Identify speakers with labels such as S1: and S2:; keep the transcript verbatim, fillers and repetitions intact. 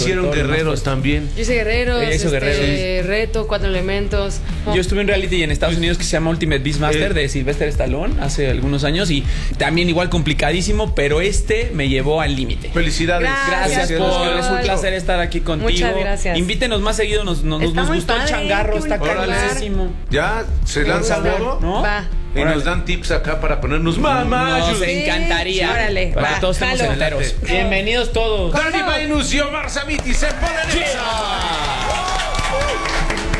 S1: hicieron Guerreros también.
S2: Yo hice Guerreros,
S3: Ella hizo
S2: este,
S3: Guerreros.
S2: Reto, Cuatro Elementos. Oh.
S3: Yo estuve en un reality en Estados Unidos que se llama Ultimate Beastmaster
S1: Eh.
S3: de Sylvester Stallone hace algunos años y también igual complicadísimo, pero este me llevó al límite.
S1: Felicidades.
S3: Gracias,
S2: Gracias,
S3: por,
S2: Paul.
S3: es un placer estar aquí contigo.
S2: Muchas gracias.
S3: Invítenos más seguido, nos, nos,
S2: Está
S3: nos
S2: muy
S3: gustó
S2: padre,
S3: el changarro,
S2: qué
S3: está
S2: bonito
S1: lugar.
S3: carísimo.
S1: Ya se lanza
S2: Órale.
S1: luego,
S3: ¿No?
S2: Va.
S1: y
S3: Órale.
S1: nos dan tips acá para ponernos mamá.
S3: Nos
S2: Sí,
S3: encantaría.
S2: órale,
S3: para
S2: va,
S3: que todos estemos
S2: jalo.
S3: enteros. Bienvenidos todos.
S1: Dani Painus y Omar Samiti se ponen en esa.